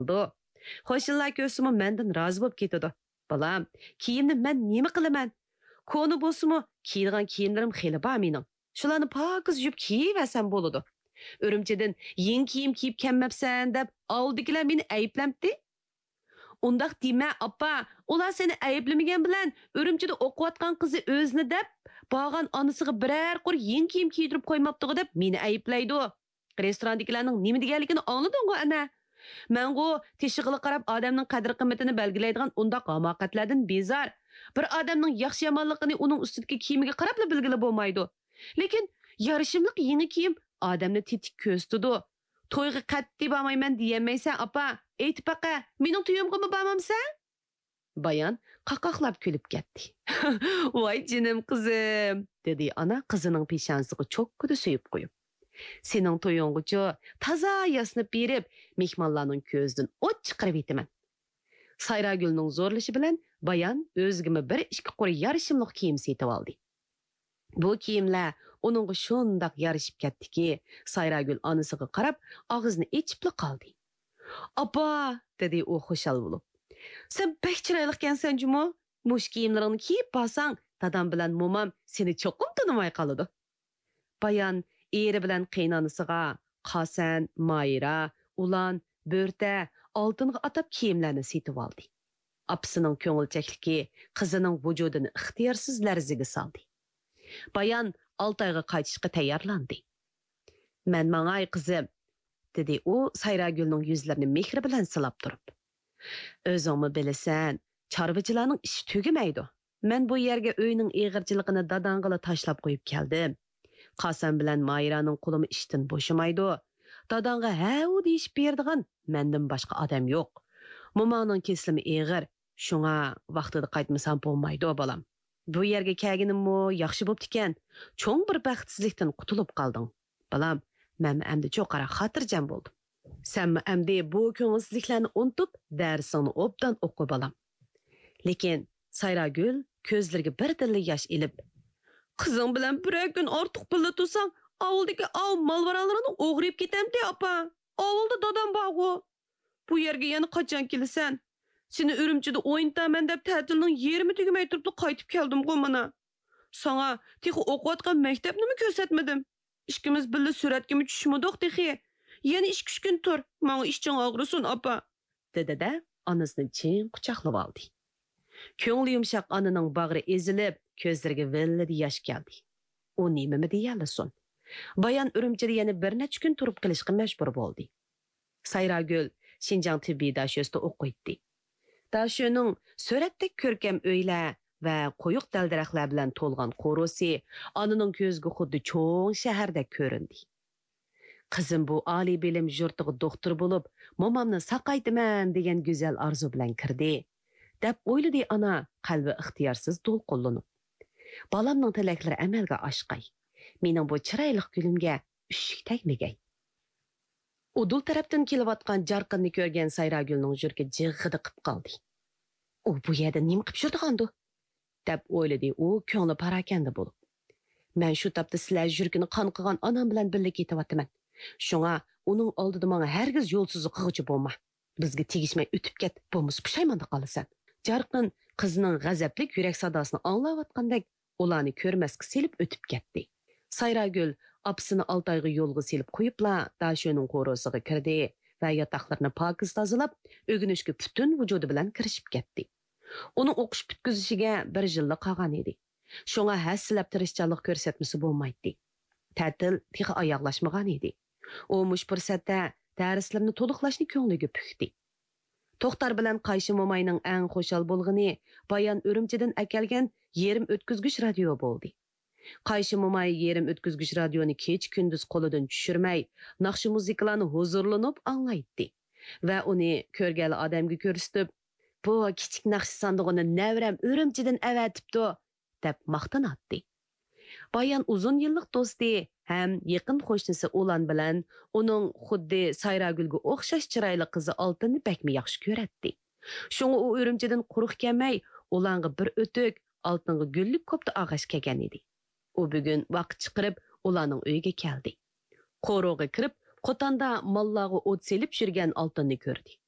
Qo'shnilar ko'rsimi mendan rozi bo'lib ketadi. Balam, kiyimni men nima qilaman? Koni bo'lsimi, kiydigan kiyimlarim xeli bor mening. Shularni pokiz yuvib kiyiversam bo'ladi. Urumchidan yeng kiyim kiyib kelmabsan deb oldikilar meni ayblamdi. Undaq dema, appa, ular seni ayblamagan bilan urumchida o'qiyotgan qizi o'zini deb borgan onasiga biror qor yeng kiyim kiydirib qo'ymabdi deb meni ayblaydi. Restorandagilarning nima deganligini anglading-ku ana. Mengo teshig'iga qarab odamning qadr-qimmatini belgilaydigan undaq hamoqatlardan bezor. Bir odamning yaxshi yomonligini uning ustidagi kiyimiga qarab bilgili bo'lmaydi. Lekin yarishimliq yangi kiyim odamni tetik ko'z tutadi. To'yga qatti bormayman deyamaysan, appa. Aytib baqa, mening to'yimga bormamsan? Bayan qaqoqlab kulib ketdi. Voy jinim qizim, dedi ana qizining peshonasiga cho'kkida suyib qo'yib. Sening to'ying'ucha toza yasnib berib, mehmonlarning ko'zidan o't chiqarib etaman. Sayragulning zo'rlashi bilan Bayan o'zgimi bir ikki qo'ri yarishimliq kiyim setib oldi. Bu kiyimlar uningga shundoq yarishib ketdiki, Sayragul onasiga qarab, og'izni echibli qoldi. "Appa", dedi u xushal bo'lib. "Sen pek chiroyli ekansan, Jumo. Mush kiyimlaringni kiyib borsang, dadam bilan momam seni cho'qim tanimay qoladi." Bayan eri bilan qaynonasiga Qasan, Mayra, Ulan, Bo'rta, oltinga atab kiyimlarni setib oldi. Apasining ko'ngilchakligi qizining vujudini ixtiyorsiz larziga soldi. Bayan 6 oyga qaytishga tayyorlandi. "Men mangay qizim", dedi u Sayragulning yuzlarini mehr bilan silab turib. "O'zingmi bilasan, chorvachilarning ishi tugamaydi. Men bu yerga uyning eg'irchiligini dadang'ila tashlab qo'yib keldim. Qasan bilan Mayraning qo'limi ishdan bo'shamaydi. Dadang'a ha u deyishib berdigan mendan boshqa odam yo'q. Momoning keslimi eg'ir, shunga vaqtida qaytmasam bo'lmaydi, bolam. Bu yerga kelganimmi yaxshi bo'pti ekan. Cho'ng bir baxtsizlikdan qutulib qolding. Bolam, men endi cho'qara xotirjam bo'ldim. Sen endi bu ko'ngilsizliklarni unutib, darsingni obdan o'qi, bolam." Lekin Sayragul ko'zlariga bir tilla yosh ilib, "Qizing bilan bir kun ortiq pilla tursang, ovuldagi malvaralarini o'g'rib ketamdi, appa. Ovulda dadam bor-ku. Bu yerga yana qachon kelasan? Seni Urumchida o'yintaman deb ta'tilning 20 tugmay turibdi qaytib keldim-ku mana. Sana texi o'qiyotgan maktabni ko'rsatmadim. Ishkimiz birga suratga tushmadik texi. Yana 2-3 kun tur. Menga ishching og'risin, appa", dedi-da onasini chin quchoqlab oldi. Ko'ngli yumshoq onaning bag'ri ezilib, ko'zlariga villidi yosh keldi. U nima deyalasin? Bayan Urumchida yana bir necha kun turib qilishga majbur bo'ldi. Sayragul Xinjiang tibbiy dashosida o'qiydi. Dashoning suratdek ko'rkam uylar va qo'yiq daldaraxtlar bilan to'lgan qo'rosi onaning ko'zga xuddi cho'ng shahardek ko'rindi. "Qizim bu oliy bilim yurtiga doktor bo'lib, momamni saqaytiman degan go'zal orzu bilan kirdi", deb o'yladi ona qalbi ixtiyorsiz to'lqinlanib. "Balamning tilaklari amalga oshqay. Mening bu chiroyli kulimga ushik tegmagay." Udul tarafdan kelayotgan jarqinni ko'rgan Sayragulning yuragi jig'ida qib qoldi. "U bu yerda nima qilib yurdi-qandu?" deb o'yladi u ko'ngli parakanda bo'lib. "Men shu topda sizlar yuragini qon qilgan onam bilan birga ketyapman. Shunga uning oldida menga hargiz yo'lsiz qilg'uchi bo'lma. Bizga tegishmay o'tib ket, bo'lmasa pushaymonda qolasan." Jarqin qizining g'azablik yurak sadosini anglayotgandek ularni ko'rmasga selib o'tib ketdi. Sayragul apsini 6 oyga yo'lga selib qo'yibla dashoning qo'rosiga kirdi va yotoqlarni pokiz tozalab, o'ginishga butun vujudi bilan kirishib ketdi. Uning o'qish bitkizishiga 1 yillik qolgan edi. Shunga hassilab tirishchalik ko'rsatmasi bo'lmaydi. Ta'til texi oyoqlashmagan edi. U mush fursatda darslarni to'liqlashni ko'ngliga pukdi. To'xtar bilan Qayshi momayning eng xo'shal bo'lg'ini Bayan Urumchidan akelgan yerim o'tkazgich radio bo'ldi. Qayshi momay yerim o'tkazgich radioni kech kunduz qo'lidan tushirmay, naqshi muzikalarni huzurlanib anglaydi va uni ko'rgan odamga ko'rsatib, "Bu kichik naqshi sandig'ini navram Urumchidan avatibdi", deb maqtanatdi. Bayan uzun yillik do'sti ham yaqin qo'shnisi Ulan bilan uning xuddi Sayragulga o'xshash chiroyli qizi Oltinni bakmi yaxshi ko'ratdi. Shunga u Urumchidan quruq kelmay, Ulanga bir o'tik, Oltinga gullik kopda og'ash kelgan edi. U bugun vaqt chiqarib ularning uyiga keldi. Qo'ro'ga kirib, qo'tanda mollarga o't selib yurgan Oltinni ko'rdi.